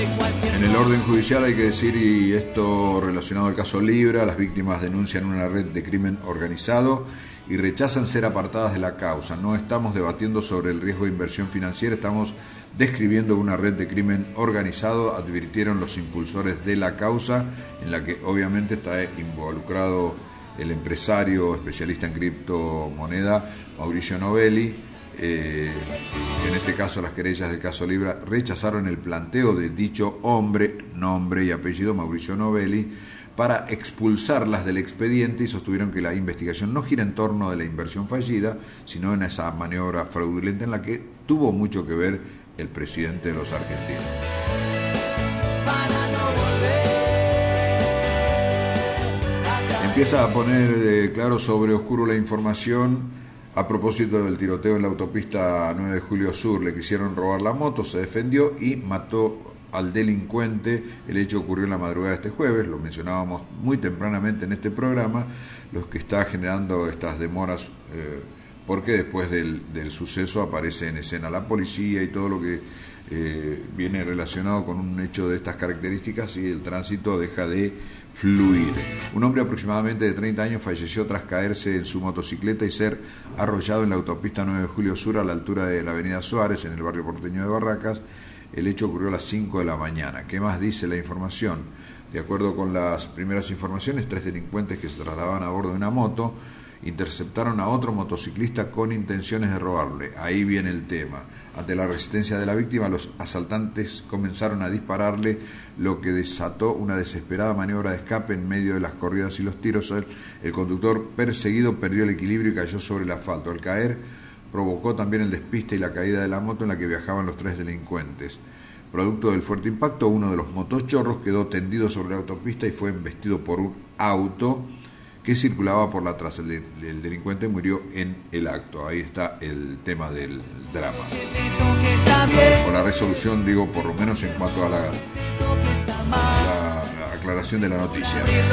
En el orden judicial hay que decir, y esto relacionado al caso Libra, las víctimas denuncian una red de crimen organizado y rechazan ser apartadas de la causa. No estamos debatiendo sobre el riesgo de inversión financiera, estamos describiendo una red de crimen organizado, advirtieron los impulsores de la causa, en la que obviamente está involucrado el empresario especialista en criptomoneda Mauricio Novelli. En este caso, las querellas del caso Libra rechazaron el planteo de dicho hombre, nombre y apellido Mauricio Novelli, para expulsarlas del expediente, y sostuvieron que la investigación no gira en torno de la inversión fallida, sino en esa maniobra fraudulenta en la que tuvo mucho que ver el presidente de los argentinos. Empieza a poner claro sobre oscuro la información a propósito del tiroteo en la autopista 9 de Julio Sur. Le quisieron robar la moto, se defendió y mató al delincuente. El hecho ocurrió en la madrugada de este jueves, lo mencionábamos muy tempranamente en este programa, lo que está generando estas demoras, porque después del suceso aparece en escena la policía y todo lo que viene relacionado con un hecho de estas características, y el tránsito deja de fluir. Un hombre aproximadamente de 30 años falleció tras caerse en su motocicleta y ser arrollado en la autopista 9 de Julio Sur a la altura de la avenida Suárez, en el barrio porteño de Barracas. El hecho ocurrió a las 5 de la mañana. ¿Qué más dice la información? De acuerdo con las primeras informaciones, 3 delincuentes que se trasladaban a bordo de una moto interceptaron a otro motociclista con intenciones de robarle. Ahí viene el tema. Ante la resistencia de la víctima, los asaltantes comenzaron a dispararle, lo que desató una desesperada maniobra de escape en medio de las corridas y los tiros. El conductor perseguido perdió el equilibrio y cayó sobre el asfalto. Al caer, provocó también el despiste y la caída de la moto en la que viajaban los 3 delincuentes. Producto del fuerte impacto, uno de los motochorros quedó tendido sobre la autopista y fue embestido por un auto que circulaba por la traza. El delincuente murió en el acto. Ahí está el tema del drama. O la resolución, digo, por lo menos en cuanto a la aclaración de la noticia.